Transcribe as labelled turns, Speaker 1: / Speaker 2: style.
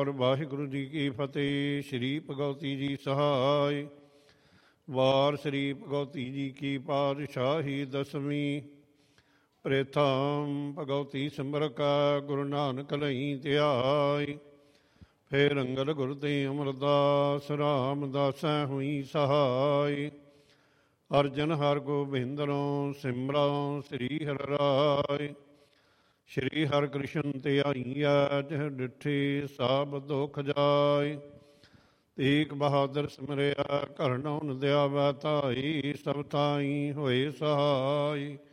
Speaker 1: ਵਾਹਿਗੁਰੂ ਜੀ ਕੀ ਫਤਿਹ। ਸ਼੍ਰੀ ਭਗਵਤੀ ਜੀ ਸਹਾਇ। ਵਾਰ ਸ਼੍ਰੀ ਭਗਵਤੀ ਜੀ ਕੀ ਪਾਤਸ਼ਾਹੀ ਦਸਵੀਂ। ਪ੍ਰੇਥਮ ਭਗਵਤੀ ਸਿਮਰ ਕਾ ਗੁਰੂ ਨਾਨਕ ਲਈ ਧਿਆਇ। ਫੇਰ ਅੰਗਦ ਗੁਰ ਤੇ ਅਮਰਦਾਸ ਰਾਮਦਾਸੈ ਹੋਈ ਸਹਾਇ। ਅਰਜਨ ਹਰ ਗੋਬਿੰਦਰੋਂ ਸਿਮਰਉ ਸ੍ਰੀ ਹਰਿ ਰਾਇ। ਸ਼੍ਰੀ ਹਰਿ ਕ੍ਰਿਸ਼ਨ ਧਿਆਈਐ ਜਿਹ ਡਿਠੀ ਸਭ ਦੁਖ ਜਾਇ। ਤੇਗ ਬਹਾਦਰ ਸਿਮਰਿਆ ਕਰਨਉ ਨ ਦਿਆਵੈ ਧਾਈ। ਸਭ ਥਾਈ ਹੋਏ ਸਹਾਈ।